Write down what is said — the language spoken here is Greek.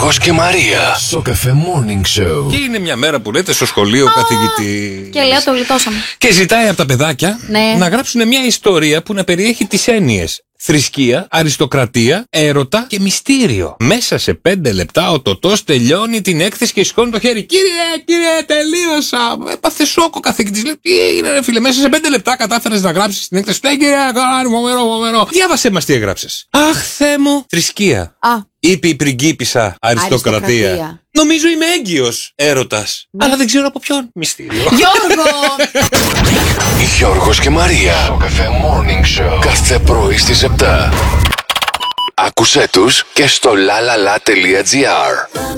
Γιώργος και Μαρία. Σοκαφέ Morning Show. Και είναι μια μέρα που λέτε στο σχολείο ο καθηγητής. Και λέω το γλιτώσαμε. Και ζητάει από τα παιδάκια να γράψουν μια ιστορία που να περιέχει τις έννοιες θρησκεία, αριστοκρατία, έρωτα και μυστήριο. Μέσα σε 5 λεπτά ο Τωτός τελειώνει την έκθεση και σηκώνει το χέρι. Κύριε, τελείωσα. Έπαθε σοκ ο καθηγητής. Λέει, τι έγινε, ρε φίλε, μέσα σε 5 λεπτά κατάφερες να γράψεις την έκθεση. Ναι, κύριε, φοβερό. Διάβασέ μας τι έγραψες. Αχ, Θεέ μου. Θρησκεία. Είπε η πριγκίπισσα αριστοκρατία. Νομίζω είμαι έγκυος. Έρωτας. Αλλά δεν ξέρω από ποιον. Μυστήριο. Γιώργο! Γιώργος και Μαρία. Σοκαφέ Morning Show. Κάθε πρωί στις 7. Άκουσέ τους και στο lalala.gr.